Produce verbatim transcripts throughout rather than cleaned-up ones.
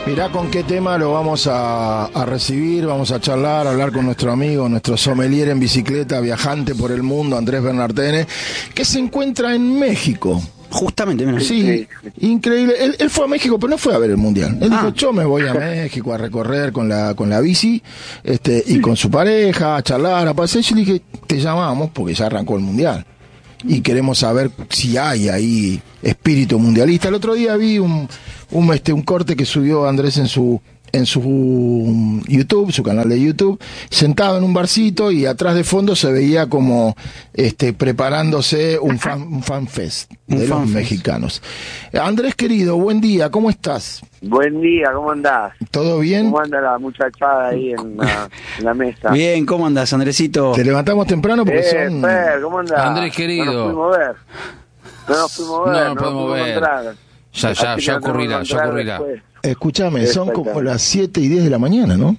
Mirá con qué tema lo vamos a, a recibir, vamos a charlar, a hablar con nuestro amigo, nuestro sommelier en bicicleta, viajante por el mundo, Andrés Bernardene, que se encuentra en México. Justamente, mira. Sí, increíble. Él, él fue a México, pero no fue a ver el Mundial. Él ah. dijo, yo me voy a México a recorrer con la con la bici este y con su pareja, a charlar, a pasear. Yo le dije, te llamamos porque ya arrancó el Mundial. Y queremos saber si hay ahí espíritu mundialista. El otro día vi un, un, este, un corte que subió Andrés en su... en su YouTube, su canal de YouTube, sentado en un barcito y atrás de fondo se veía como este preparándose un fan, un fan fest de un los fan mexicanos. Fest. Andrés querido, buen día, ¿cómo estás? Buen día, ¿cómo andás? ¿Todo bien? ¿Cómo anda la muchachada ahí en la, en la mesa? Bien, ¿cómo andás, Andresito? Te levantamos temprano porque eh, son... Fer, ¿cómo andás? Andrés querido. No nos pudimos ver. No nos pudimos ver, no, no nos podemos pudimos ver. encontrar. Ya, ya, ya ocurrirá, ya ocurrirá. Después. Escúchame, son como las siete y diez de la mañana, ¿no?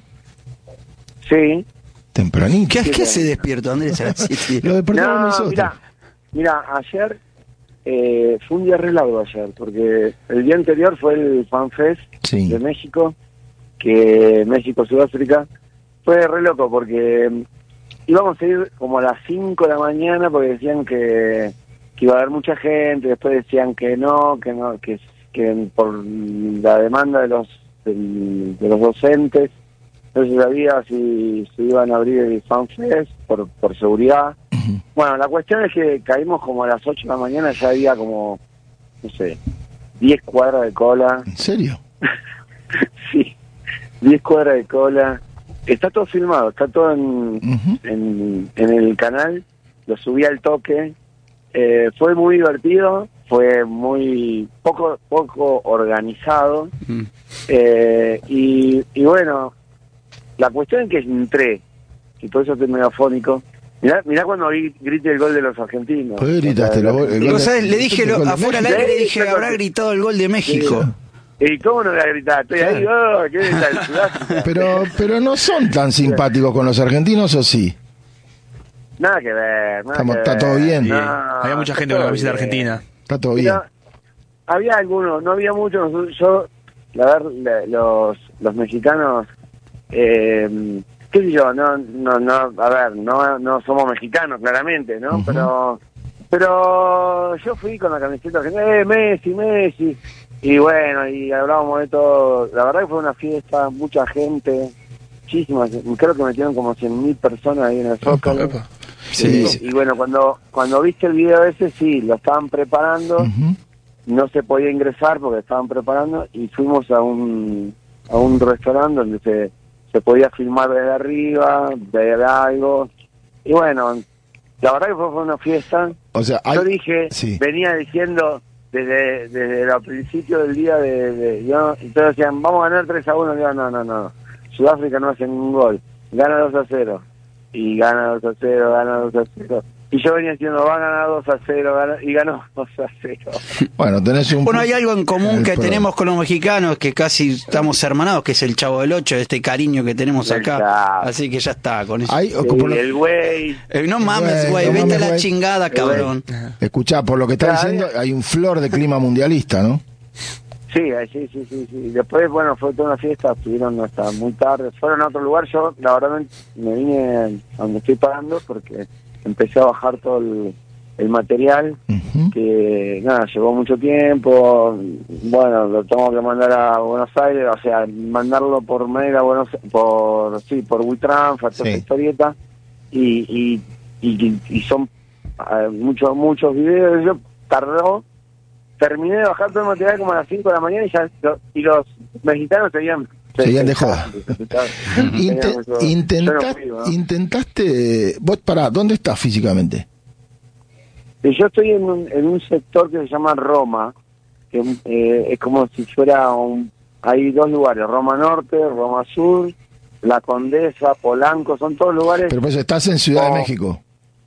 Sí. Tempranito. ¿Qué, ¿qué hace despierto, Andrés, a las siete? Lo despertamos no, nosotros. Mira, mira, ayer eh, fue un día re largo ayer, porque el día anterior fue el Fan Fest sí. de México, que México-Sudáfrica. Fue re loco, porque íbamos a ir como a las cinco de la mañana, porque decían que, que iba a haber mucha gente, después decían que no, que no, que que por la demanda de los de, de los docentes no se sabía si se iban a abrir el Fan Fest por, por seguridad. Uh-huh. Bueno, la cuestión es que caímos como a las ocho de la mañana, ya había como, no sé, diez cuadras de cola. ¿En serio? Sí, diez cuadras de cola. Está todo filmado, está todo en, uh-huh. en, en el canal, lo subí al toque. Eh, fue muy divertido, fue muy poco poco organizado mm. eh, y, y bueno, la cuestión es que entré, y por eso estoy medio afónico. Mirá, mirá cuando vi, grité el gol de los argentinos. Pues gritaste el gol, el gol de, ¿sabes? Le dije lo, afuera al aire, le dije, habrá gritado el gol de México. Sí. ¿Y cómo no voy a gritar? Estoy claro. ahí, oh, ¿qué grita el Sudáfrica? Pero, pero no son tan simpáticos con los argentinos, ¿o sí? Nada que ver, nada Estamos, que está ver. todo bien. No, había mucha gente con la visita argentina. Está todo bien. Pero había algunos, no había muchos. Yo, la verdad, los los mexicanos, eh, qué sé yo, no, no, no, a ver, no, no somos mexicanos, claramente, ¿no? Uh-huh. Pero, pero yo fui con la camiseta argentina, eh, Messi, Messi, y bueno, y hablábamos de todo. La verdad que fue una fiesta, mucha gente, muchísimas, creo que metieron como cien mil personas ahí en el Zócalo. Epa, epa. Sí. Y, y bueno, cuando cuando viste el video ese, sí, lo estaban preparando, uh-huh. no se podía ingresar porque estaban preparando, y fuimos a un a un restaurante donde se, se podía filmar desde arriba, ver algo, y bueno, la verdad que fue, fue una fiesta. O sea, hay... yo dije, sí. venía diciendo desde desde el principio del día, de, de yo, y todos decían, vamos a ganar tres a uno, y yo, no, no, no, Sudáfrica no hace ningún gol, gana dos a cero. Y gana dos a cero, gana dos a cero. Y yo venía diciendo, va a ganar dos a cero, gana, y ganó dos a cero. Bueno, tenés un... Bueno, hay algo en común que tenemos con los mexicanos, que casi estamos hermanados, que es el Chavo del Ocho, este cariño que tenemos el acá. Chavo. Así que ya está, con eso. Hay, sí, lo... El güey. Eh, no mames, güey, vete a la wey. chingada, cabrón. Escuchá, por lo que está diciendo, hay un flor de clima mundialista, ¿no? Sí, sí, sí, sí, sí. Después, bueno, fue toda una fiesta, estuvieron hasta muy tarde. Fueron a otro lugar, yo la verdad me vine a donde estoy pagando porque empecé a bajar todo el, el material, uh-huh. que nada, llevó mucho tiempo. Bueno, lo tengo que mandar a Buenos Aires, o sea, mandarlo por Mega, Buenos, por, sí, por WeTransfer, toda esa historieta, y, y, y, y son uh, muchos, muchos videos. Yo tardó. Terminé de bajar todo el material como a las cinco de la mañana y ya y los mexicanos seguían seguían de joda. Inten, intenta, no ¿no? Intentaste, vos pará, ¿dónde estás físicamente? Y yo estoy en un, en un sector que se llama Roma, que eh, es como si fuera un, hay dos lugares, Roma Norte, Roma Sur, La Condesa, Polanco, son todos lugares. Pero pues estás en Ciudad como, de México.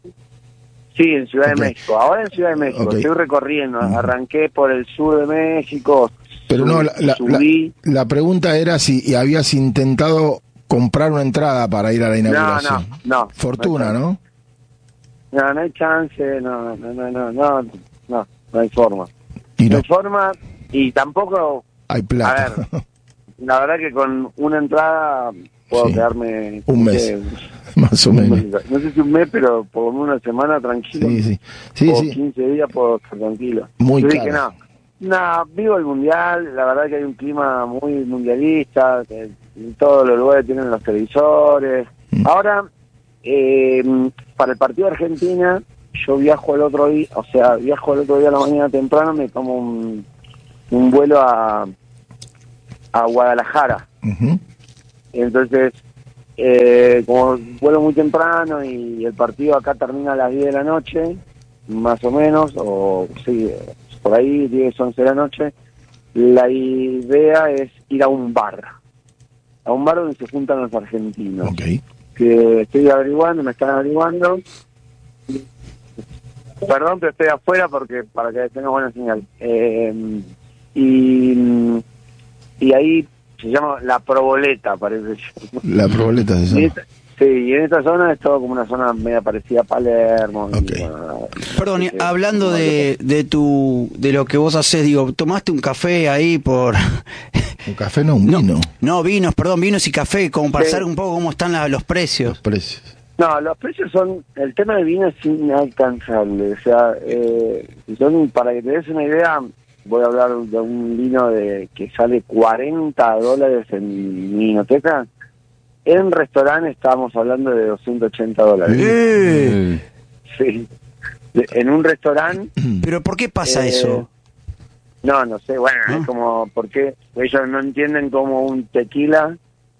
Sí, en Ciudad okay. de México. Ahora en Ciudad de México. Okay. Estoy recorriendo. Uh-huh. Arranqué por el sur de México. Pero subí, no, la, la, la, la pregunta era si habías intentado comprar una entrada para ir a la inauguración. No, no, no. Fortuna, ¿no? No, no hay chance. No, no, no, no, no, no, no hay forma. ¿Y no? no hay forma y tampoco... Hay plata. A ver, la verdad que con una entrada puedo sí. quedarme... Un mes, sé, más o menos. No sé si un mes, pero por una semana tranquilo. Sí, sí. sí, o sí. quince días puedo estar tranquilo. Muy Yo caro. dije, no, no, vivo el Mundial, la verdad que hay un clima muy mundialista, que en todos los lugares tienen los televisores. Mm. Ahora, eh, para el partido de Argentina, yo viajo el otro día, o sea, viajo el otro día a la mañana temprano, me tomo un, un vuelo a, a Guadalajara. Uh-huh. Entonces, eh, como vuelo muy temprano y el partido acá termina a las diez de la noche, más o menos, o sí, por ahí diez, once de la noche, la idea es ir a un bar, a un bar donde se juntan los argentinos. Okay. Que estoy averiguando, me están averiguando. Perdón, pero estoy afuera porque para que tenga buena señal. Eh, y, y ahí se llama La Proboleta, parece. La Proboleta se llama. Esta, sí, y en esta zona es todo como una zona media parecida a Palermo. Okay. Y, bueno, Perdón, y, hablando de, de tu de lo que vos haces, digo, ¿tomaste un café ahí por...? Un café no, un vino. No, no, vinos, perdón, vinos y café, como para sí. saber un poco cómo están la, los precios. Los precios. No, los precios son, el tema de vino es inalcanzable, o sea, eh, son, para que te des una idea, voy a hablar de un vino de que sale cuarenta dólares en mi vinoteca, en restaurante estamos hablando de doscientos ochenta dólares. ¡Eh! Sí, de, en un restaurante... ¿Pero por qué pasa eh, eso? No, no sé, bueno, ¿No? es como, porque ellos no entienden cómo un tequila...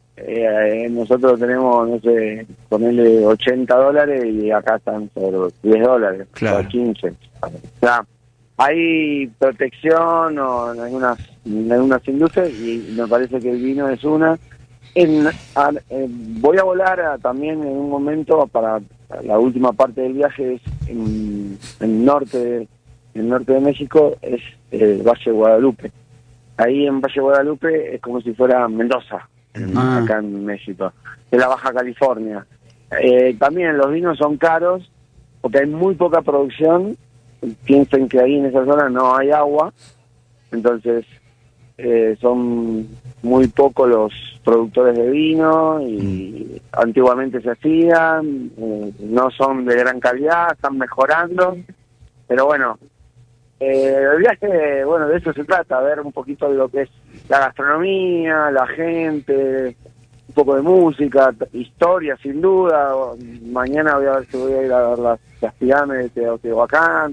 Eh, nosotros tenemos, no sé, ponerle ochenta dólares y acá están sobre diez dólares, claro. o quince. O sea, hay protección o en algunas, en algunas industrias y me parece que el vino es una. En, a, eh, voy a volar a, también en un momento para la última parte del viaje, es en, en norte de, en el norte de México, es el Valle de Guadalupe. Ahí en Valle de Guadalupe es como si fuera Mendoza. Ah. Acá en México, de la Baja California. Eh, también los vinos son caros porque hay muy poca producción. Piensen que ahí en esa zona no hay agua, entonces eh, son muy pocos los productores de vino y mm. antiguamente se hacían, eh, no son de gran calidad, están mejorando, pero bueno, eh, el viaje, bueno, de eso se trata, ver un poquito de lo que es la gastronomía, la gente, un poco de música, historia sin duda. Mañana voy a ver si voy a ir a ver las, las pirámides de Teotihuacán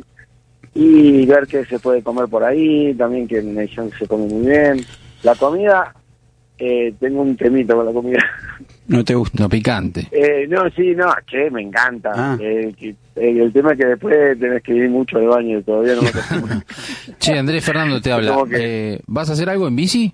y ver qué se puede comer por ahí, también que me dijeron que se come muy bien. La comida, eh, tengo un temito con la comida. ¿No te gusta? No picante. Eh, no, sí, no, che, me encanta. Ah. Eh, que, eh, el tema es que después tenés que ir mucho al baño y todavía no me Che, Andrés Fernando te habla. Que... Eh, ¿Vas a hacer algo en bici?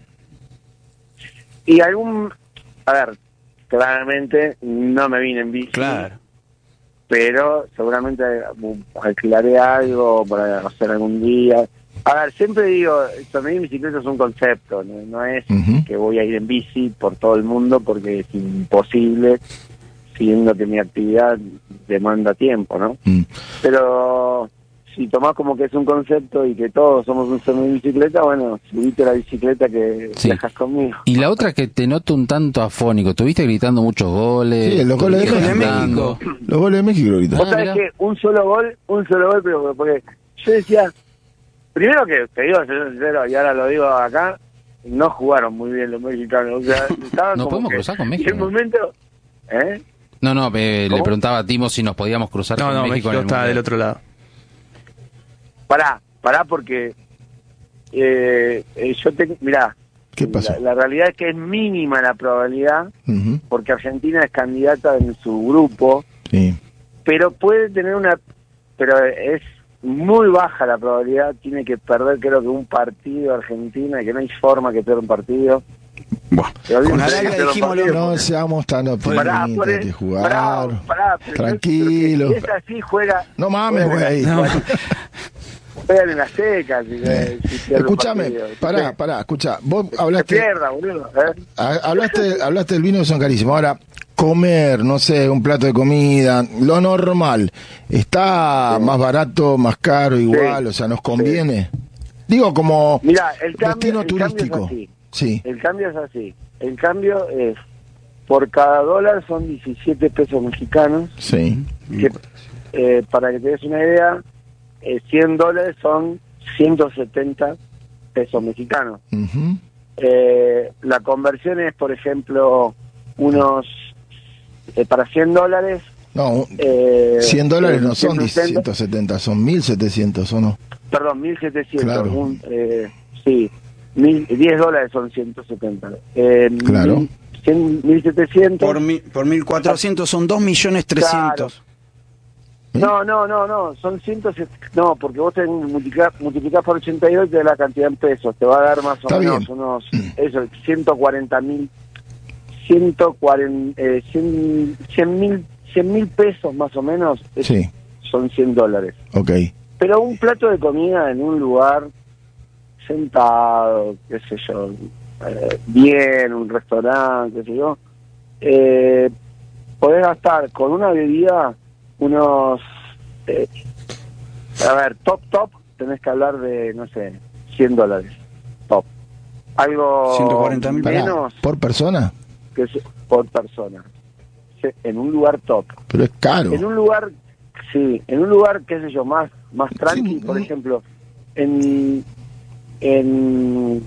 Y algún... A ver, claramente no me vine en bici. Claro. Pero seguramente alquilaré algo para hacer algún día. A ver, siempre digo, también bicicleta es un concepto, no, no es uh-huh. que voy a ir en bici por todo el mundo porque es imposible, siendo que mi actividad demanda tiempo, ¿no? Mm. Pero si tomás como que es un concepto y que todos somos un semibicicleta, bueno, subite la bicicleta que sí. viajas conmigo. Y la otra que te noto un tanto afónico, estuviste gritando muchos goles. Sí, los goles de, de México. Los goles de México ahorita. O sea, que un solo gol, un solo gol, pero porque yo decía... Primero que, te digo, soy sincero, y ahora lo digo acá, no jugaron muy bien los mexicanos. O sea, estaban no como podemos que, cruzar con México. En el momento, ¿eh? No, no, eh, le preguntaba a Timo si nos podíamos cruzar no, con no, México. No, no, México está del otro lado. Pará, pará porque eh, eh, yo tengo, mirá, ¿qué pasó? La, la realidad es que es mínima la probabilidad, uh-huh. porque Argentina es candidata en su grupo, sí. pero puede tener una, pero es muy baja la probabilidad, tiene que perder creo que un partido Argentina, que no hay forma que pierda un partido. Bueno, con Arabia dijimos lo no seamos tan optimistas de jugar, pará, pará, tranquilo. Si es así, juega. No mames, güey. No. Juegan en las secas. Si, si Escúchame, pará, sí. pará, escuchá. Vos hablaste. Pierda, boludo, ¿eh? Hablaste, hablaste del vino que son carísimos. Ahora, comer, no sé, un plato de comida, lo normal, ¿está sí. más barato, más caro, igual? Sí. O sea, ¿nos conviene? Sí. Digo, como Mirá, el cambio, destino el turístico. Cambio Sí. El cambio es así. El cambio es, por cada dólar son diecisiete pesos mexicanos. Sí. Que, eh, para que te des una idea, eh, cien dólares son ciento setenta pesos mexicanos. Uh-huh. Eh, la conversión es, por ejemplo, unos, eh, para cien dólares... No, eh, cien dólares no son ciento setenta, ciento setenta, son mil setecientos, ¿o no? Perdón, mil setecientos. Claro. Un, eh, sí, mil, diez dólares son ciento setenta. Eh, Claro. Mil, cien, mil setecientos. Por, mi, por mil cuatrocientos son dos millones trescientos. No, no, no, no, son ciento setenta. No, porque vos te multiplicás, multiplicás por ochenta y dos y te da la cantidad en pesos. Te va a dar más o Está menos bien. unos, eso, ciento cuarenta mil, ciento cuarenta, eh, cien mil, cien mil pesos más o menos. Es, Sí. Son cien dólares. Ok. Pero un plato de comida en un lugar sentado, qué sé yo, eh, bien, un restaurante, qué sé yo, eh, podés gastar con una bebida unos, eh, a ver, top, top, tenés que hablar de, no sé, cien dólares, top. Algo ciento cuarenta mil menos ¿Por persona? que se- por persona. Se- En un lugar top. Pero es caro. En un lugar, sí, en un lugar, qué sé yo, más más tranqui, Sí, por mm. ejemplo, en en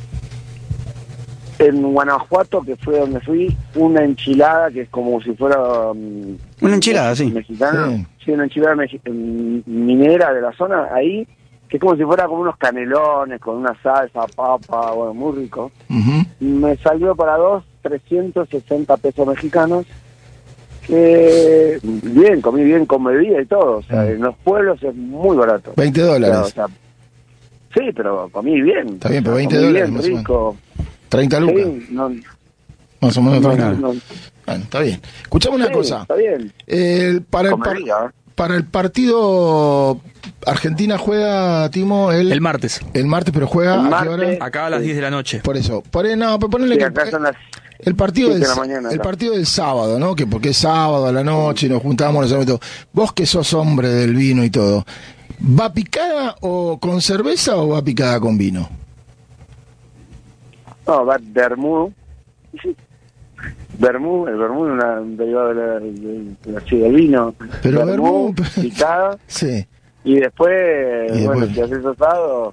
en Guanajuato, que fue donde fui, una enchilada que es como si fuera um, Una enchilada, sí. mexicana, Sí. sí, una enchilada mexi- em, minera de la zona, ahí, que es como si fuera como unos canelones con una salsa, papa, bueno, muy rico. Ujú. Me salió para dos, trescientos sesenta pesos mexicanos, que bien, comí bien con bebida y todo, o sea, Mm. en los pueblos es muy barato. veinte dólares. O sea, sí, pero comí bien. Está bien, o sea, pero veinte comí dólares, bien, más o menos. rico. treinta lucas. Sí, no, Más o menos no, treinta. no, Bueno, está bien. Escuchame una sí, cosa. está bien. El- para, el Con par- bebida, ¿eh? para el partido, Argentina juega, Timo, el, El martes, el martes, pero juega El a qué martes. hora? acá a las diez de la noche. Por eso. Por, no, pero ponele Sí, que acá son las el partido siete del, de la mañana, el acá. partido del sábado, ¿no? Que porque es sábado a la noche y nos juntamos, nos hacemos todo. Vos que sos hombre del vino y todo, ¿va picada o con cerveza o va picada con vino? No, va Bermú. Bermú, el Bermú es una- un derivado de la, de, de la- sí, del vino. Pero Bermú- picada, Sí. y después, Y bueno, después- si haces asado,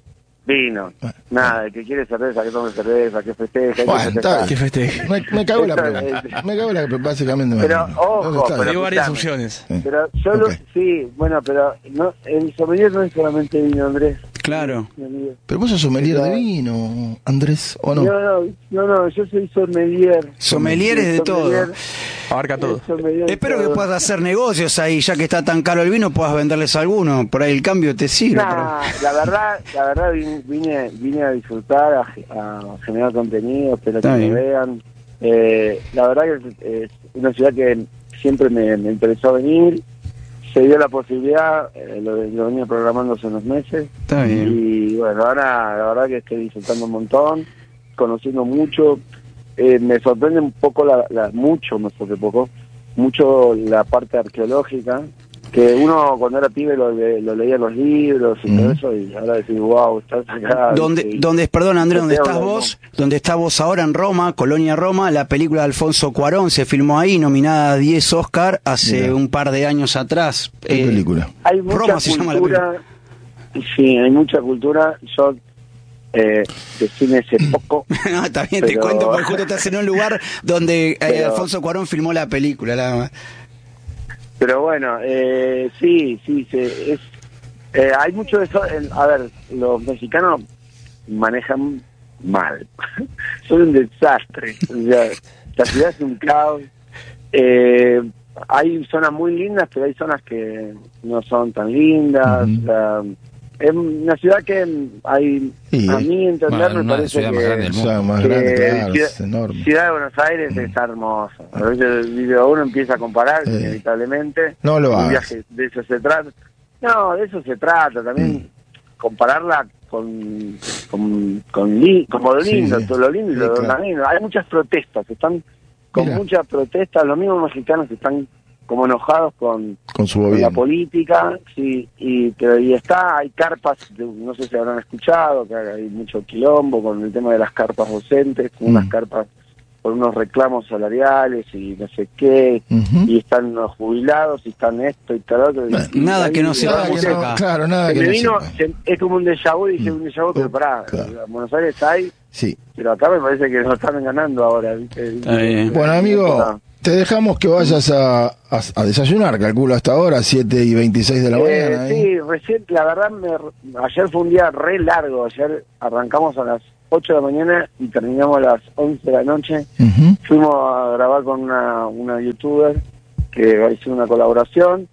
vino. Bueno. Nada, el que quiere cerveza, que tome cerveza, que festeje, Bueno, que está festeja. Que festeje. Me, me cago en la Esto pregunta. es- Me cago en la pregunta, básicamente. me- Pero, ojo, está pero- bien. Dio varias escuchame. opciones. Sí. Pero yo lo, Ok. sí, bueno, pero no, el sommelier no es solamente vino, Andrés. Claro. Mi amigo. Pero vos sos sommelier de Pero- vino, Andrés, ¿o no? No, no, no, no, yo soy sommelier. Sommelier es de todo. Sommelier, Abarca todo. sommelier de Espero que todo. puedas hacer negocios ahí, ya que está tan caro el vino, puedas venderles alguno. Por ahí el cambio te sirve. Nah, la verdad, la verdad vine, vine, vine a disfrutar, a, ge- a generar contenido, espero que Está me bien. vean. Eh, la verdad que es, es una ciudad que siempre me, me interesó venir. Se dio la posibilidad, eh, lo, lo venía programando hace unos meses. Está bien. Y bueno, ahora la verdad que estoy disfrutando un montón, conociendo mucho. Eh, me sorprende un poco, la, la mucho, mejor que poco, mucho la parte arqueológica, que uno cuando era pibe lo, le- lo leía en los libros y todo Ujú. eso, y ahora decís, wow, estás acá. ¿Dónde, y- dónde, perdón Andrés, dónde Te estás hablo, vos? ¿Dónde estás vos ahora en Roma, Colonia Roma? La película de Alfonso Cuarón se filmó ahí, nominada a diez Oscar hace Mira. un par de años atrás. ¿Qué Eh, película? Hay mucha Roma se llama la cultura, sí, hay mucha cultura. Yo eh, de cine hace poco, No, también te Pero- cuento porque justo estás en un lugar donde eh, Pero- Alfonso Cuarón filmó la película. La... pero bueno, eh, sí, sí, se, es, eh, hay mucho de eso. en- a ver, los mexicanos manejan mal, son un desastre. O sea, la ciudad es un caos. Eh, hay zonas muy lindas, pero hay zonas que no son tan lindas. Ujú. O sea, es una ciudad que hay, Sí. a mí entender, Bueno, me una parece ciudad que... más grande del O mundo. sea, más que grande, claro, ciudad, es enorme. Ciudad de Buenos Aires es hermosa. A veces digo, uno empieza a comparar, Eh. inevitablemente. No lo Un hagas. viaje de eso se trata. No, de eso se trata. También Mm. compararla con con, con li- como lo Sí, lindo, sí. todo lo lindo y Sí, lo claro. no lindo. Hay muchas protestas, están con Mira. muchas protestas. Los mismos mexicanos están como enojados con, con su con la gobierno. política, sí, y, pero y está, hay carpas, de- no sé si habrán escuchado, que hay mucho quilombo con el tema de las carpas docentes, con Mm. unas carpas por unos reclamos salariales y no sé qué, Ujú. y están los jubilados, y están esto y tal otro. y- Bueno, y nada ahí que no me sepa Nada que música. no- claro, nada se que me no vino, sepa. se- es como un déjà vu, dije Mm. un déjà vu, pero pará, Claro. en Buenos Aires hay, Sí. pero acá me parece que nos están ganando ahora, ¿viste? Está bien. Bueno, amigo, te dejamos que vayas a, a, a desayunar, calculo hasta ahora, siete y veintiséis de la Eh, mañana. ¿eh? sí, recién, la verdad, me, ayer fue un día re largo. Ayer arrancamos a las ocho de la mañana y terminamos a las once de la noche. Ujú. Fuimos a grabar con una, una youtuber que hizo una colaboración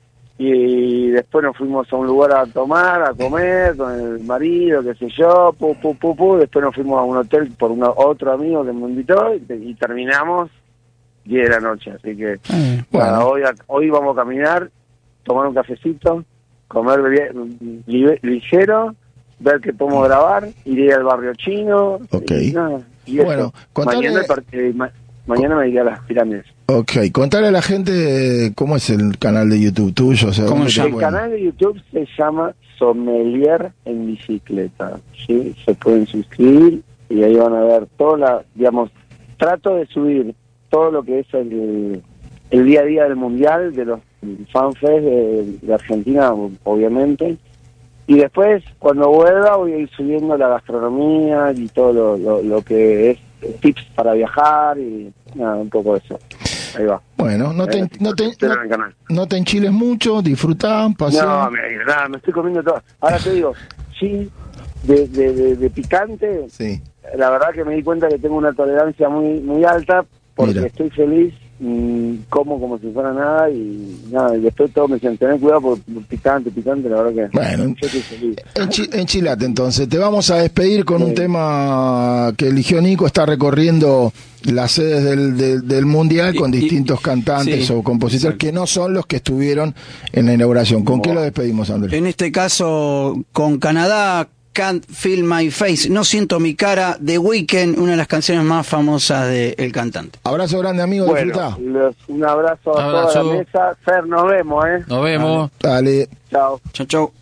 y después nos fuimos a un lugar a tomar, a comer con el marido, qué sé yo, pu, pu, pu, pu. Después nos fuimos a un hotel por una, otro amigo que me invitó y, y terminamos diez de la noche. Así que Eh, Bueno. nada, hoy, hoy vamos a caminar, tomar un cafecito, comer bebé- li- ligero, ver que podemos grabar, iré al barrio chino. Ok. Y, nada, y Bueno, eso. contale- Mañana, par- eh, ma- mañana me iré a las pirámides. Ok, contale a la gente cómo es el canal de YouTube tuyo. O sea, ¿Cómo dónde se te El llama? pueden- canal de YouTube se llama Sommelier en Bicicleta. ¿Sí? Se pueden suscribir y ahí van a ver toda la, digamos, trato de subir todo lo que es el, el día a día del Mundial, de los fanfest de, de Argentina, obviamente. Y después, cuando vuelva, voy a ir subiendo la gastronomía y todo lo, lo, lo que es tips para viajar y nada, un poco de eso. Ahí va. Bueno, no te, Eh, no te, espero no, en el canal. no te enchiles mucho, disfrutá, pasá. No, me, nada, me estoy comiendo todo. Ahora te digo, sí, de, de, de, de picante, Sí. la verdad que me di cuenta que tengo una tolerancia muy muy alta porque Mira. estoy feliz, mmm, como como si fuera nada y nada, y después todo me dicen, tenés cuidado por por picante, picante, la verdad que Bueno. yo estoy feliz. Enchi- enchilate entonces. Te vamos a despedir con un Sí. tema que eligió Nico. Está recorriendo las sedes del, del, del Mundial con Y- y- distintos cantantes sí. o compositores que no son los que estuvieron en la inauguración. ¿Con qué lo despedimos, Andrés? En este caso, con Canadá, Can't Feel My Face, No Siento Mi Cara, The Weeknd, una de las canciones más famosas del cantante. Abrazo grande, amigo. Bueno, Disfrutá. los- un abrazo a Abrazo. toda la mesa. Fer, nos vemos, ¿eh? Nos vemos. Dale. Chao. Chau, chau.